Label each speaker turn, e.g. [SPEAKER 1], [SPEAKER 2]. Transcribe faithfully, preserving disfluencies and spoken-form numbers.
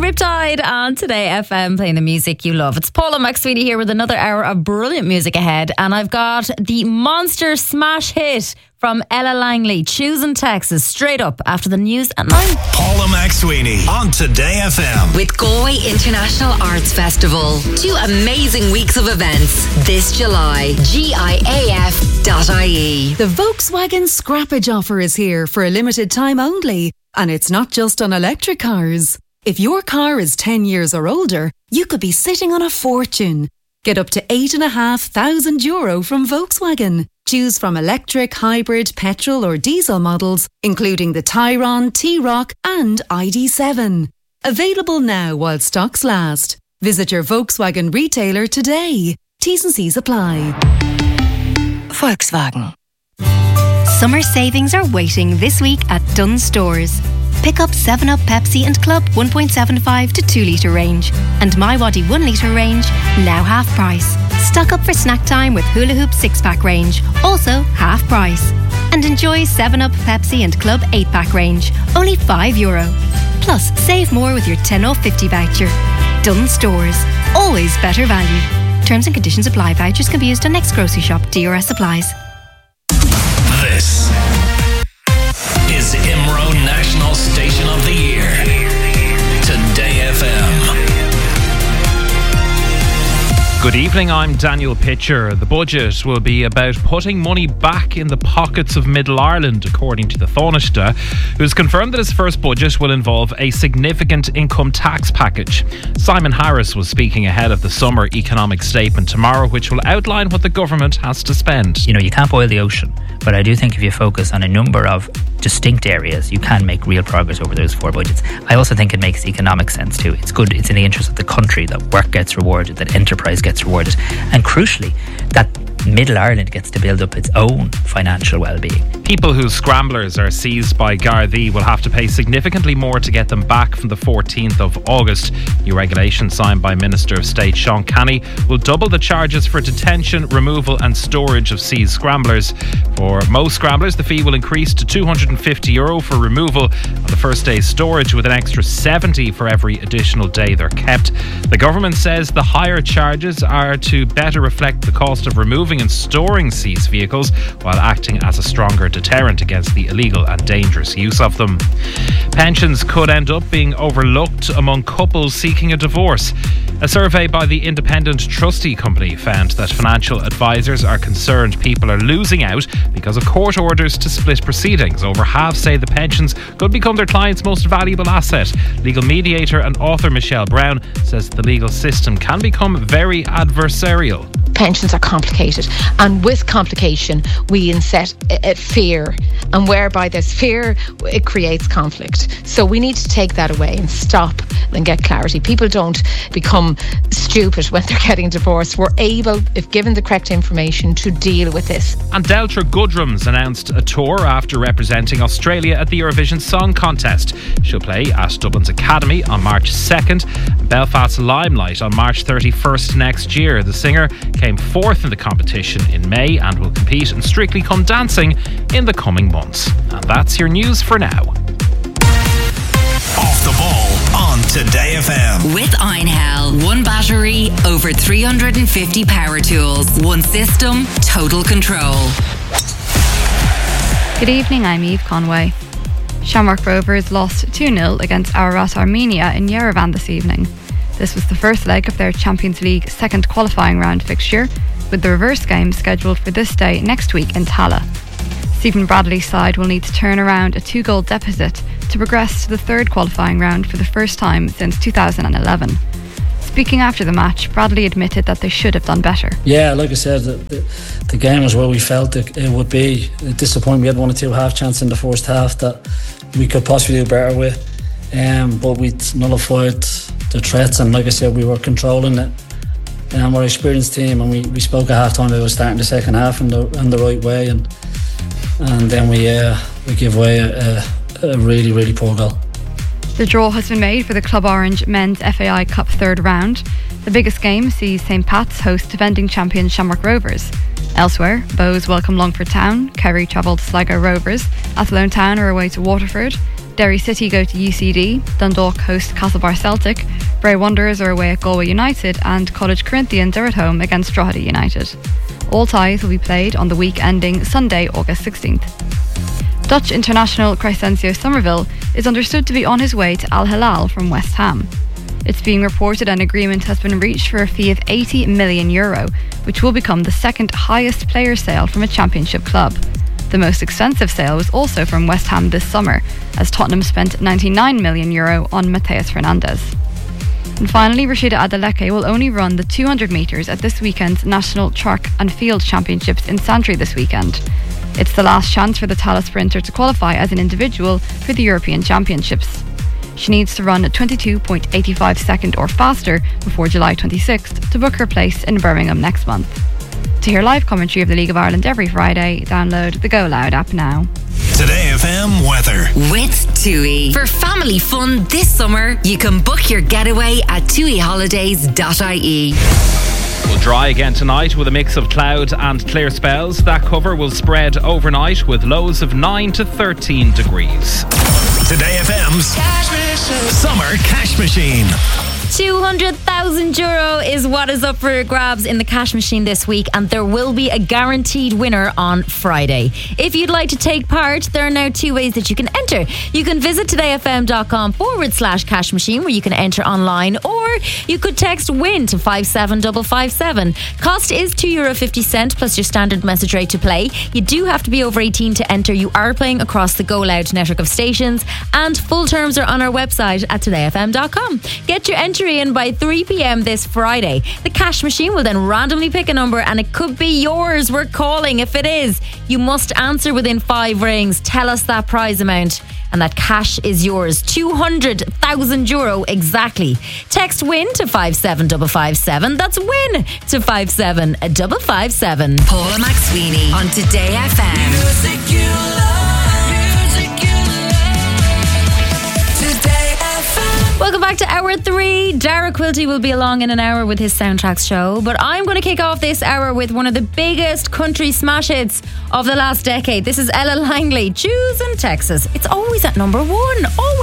[SPEAKER 1] Riptide on Today F M, playing the music you love. It's Paula McSweeney here with another hour of brilliant music ahead, and I've got the monster smash hit from Ella Langley, Choosing Texas, straight up after the news at nine.
[SPEAKER 2] Paula McSweeney on Today F M.
[SPEAKER 3] With Galway International Arts Festival. Two amazing weeks of events this July. G I A F dot I E.
[SPEAKER 4] The Volkswagen Scrappage offer is here for a limited time only. And it's not just on electric cars. If your car is ten years or older, you could be sitting on a fortune. Get up to eight and a half thousand euro from Volkswagen. Choose from electric, hybrid, petrol or diesel models, including the Tyrone, T-Roc and I D seven. Available now while stocks last. Visit your Volkswagen retailer today. T's and C's apply.
[SPEAKER 5] Volkswagen. Summer savings are waiting this week at Dunnes Stores. Pick up seven up Pepsi and Club one point seven five to two litre range and MyWadi one litre range, now half price. Stock up for snack time with Hula Hoop six pack range, also half price. And enjoy seven up Pepsi and Club eight pack range, only five euro. Plus, save more with your ten off fifty voucher. Dunnes Stores, always better value. Terms and conditions apply. Vouchers can be used on next grocery shop. D R S applies.
[SPEAKER 2] This is IMRO National Station of the Year. Today F M.
[SPEAKER 6] Good evening, I'm Daniel Pitcher. The budget will be about putting money back in the pockets of Middle Ireland, according to the Taoiseach, who's confirmed that his first budget will involve a significant income tax package. Simon Harris was speaking ahead of the summer economic statement tomorrow, which will outline what the government has to spend.
[SPEAKER 7] You know, you can't boil the ocean, but I do think if you focus on a number of distinct areas, you can make real progress over those four budgets. I also think it makes economic sense too. It's good, it's in the interest of the country that work gets rewarded, that enterprise gets rewarded, and crucially, that Middle Ireland gets to build up its own financial well-being.
[SPEAKER 6] People whose scramblers are seized by Gardaí will have to pay significantly more to get them back from the fourteenth of August. New regulation signed by Minister of State Sean Canny will double the charges for detention, removal and storage of seized scramblers. For most scramblers, the fee will increase to two hundred fifty euro for removal on the first day's storage, with an extra seventy for every additional day they're kept. The government says the higher charges are to better reflect the cost of removing and storing seized vehicles, while acting as a stronger deterrent against the illegal and dangerous use of them. Pensions could end up being overlooked among couples seeking a divorce. A survey by the Independent Trustee Company found that financial advisors are concerned people are losing out because of court orders to split proceedings. Over half say the pensions could become their client's most valuable asset. Legal mediator and author Michelle Brown says the legal system can become very adversarial.
[SPEAKER 8] Pensions are complicated, and with complication we inset a, a fear, and whereby there's fear it creates conflict. So we need to take that away and stop and get clarity. People don't become stupid when they're getting divorced. We're able, if given the correct information, to deal with this.
[SPEAKER 6] And Deltra Goodrums announced a tour after representing Australia at the Eurovision Song Contest. She'll play at Dublin's Academy on March second and Belfast's Limelight on March thirty-first next year. The singer came fourth in the competition in May and will compete in Strictly Come Dancing in the coming months. And that's your news for now.
[SPEAKER 2] Off the ball on Today F M.
[SPEAKER 3] With Einhell. One battery, over three hundred fifty power tools. One system, total control.
[SPEAKER 9] Good evening, I'm Eve Conway. Shamrock Rovers lost two nil against Ararat Armenia in Yerevan this evening. This was the first leg of their Champions League second qualifying round fixture, with the reverse game scheduled for this day next week in Tala. Stephen Bradley's side will need to turn around a two-goal deficit to progress to the third qualifying round for the first time since two thousand eleven. Speaking after the match, Bradley admitted that they should have done better.
[SPEAKER 10] Yeah, like I said, the, the, the game was where we felt it, it would be. Disappointing we had one or two half chances in the first half that we could possibly do better with, um, but we nullified the threats, and like I said, we were controlling it. And we're an experienced team, and we, we spoke at half time about starting the second half in the in the right way, and and then we uh, we give away a, a, a really really poor goal.
[SPEAKER 9] The draw has been made for the Club Orange Men's F A I Cup third round. The biggest game sees Saint Pat's host defending champion Shamrock Rovers. Elsewhere, Bows welcome Longford Town, Kerry travel to Sligo Rovers, Athlone Town are away to Waterford, Derry City go to U C D, Dundalk host Castlebar Celtic, Bray Wanderers are away at Galway United, and College Corinthians are at home against Drogheda United. All ties will be played on the week ending Sunday, August sixteenth. Dutch international Crescencio Somerville is understood to be on his way to Al Hilal from West Ham. It's being reported an agreement has been reached for a fee of eighty million euro, which will become the second highest player sale from a championship club. The most expensive sale was also from West Ham this summer, as Tottenham spent ninety-nine million euro on Mateus Fernandes. And finally, Rashida Adeleke will only run the two hundred metres at this weekend's National Track and Field Championships in Santry this weekend. It's the last chance for the Tallaght sprinter to qualify as an individual for the European Championships. She needs to run a twenty-two point eight five second or faster before July twenty-sixth to book her place in Birmingham next month. To hear live commentary of the League of Ireland every Friday, download the Go Loud app now.
[SPEAKER 2] Today F M weather.
[SPEAKER 3] With TUI. For family fun this summer, you can book your getaway at tui holidays dot I E.
[SPEAKER 6] Will dry again tonight with a mix of cloud and clear spells. That cover will spread overnight with lows of nine to thirteen degrees.
[SPEAKER 2] Today F M's Summer Cash Machine.
[SPEAKER 1] two hundred thousand euro is what is up for grabs in the cash machine this week, and there will be a guaranteed winner on Friday. If you'd like to take part, there are now two ways that you can enter. You can visit todayfm.com forward slash cash machine, where you can enter online, or you could text WIN to five seven five five seven. Cost is two euro fifty plus your standard message rate to play. You do have to be over eighteen to enter. You are playing across the Go Loud network of stations, and full terms are on our website at today f m dot com. Get your entry in by three p.m. this Friday. The cash machine will then randomly pick a number, and it could be yours. We're calling. If it is, you must answer within five rings. Tell us that prize amount, and that cash is yours. two hundred thousand euro exactly. Text WIN to five seven five five seven. That's WIN to five seven five five seven.
[SPEAKER 3] Paula McSweeney on Today F M. Music you love, music you love. Today F M.
[SPEAKER 1] Welcome back to hour three. Dara Quilty will be along in an hour with his Soundtracks show, but I'm going to kick off this hour with one of the biggest country smash hits of the last decade. This is Ella Langley, Choosing Texas. It's always at number one. Always.